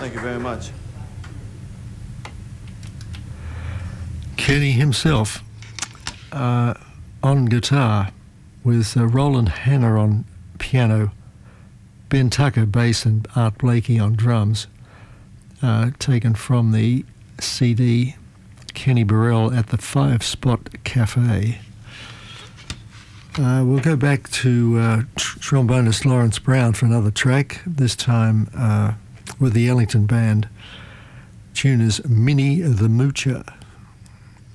Thank you very much. Kenny himself on guitar with Roland Hanna on piano, Ben Tucker bass and Art Blakey on drums, taken from the CD Kenny Burrell at the Five Spot Cafe. We'll go back to trombonist Lawrence Brown for another track, this time with the Ellington Band. Tune is Minnie the Moocher.